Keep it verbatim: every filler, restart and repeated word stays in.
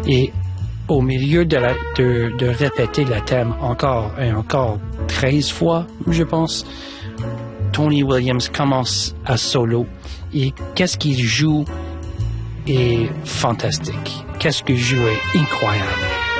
Et au milieu de, la, de, de répéter le thème encore et encore treize fois, je pense, Tony Williams commence à solo. Et qu'est-ce qu'il joue est fantastique. Qu'est-ce qu'il joue est incroyable.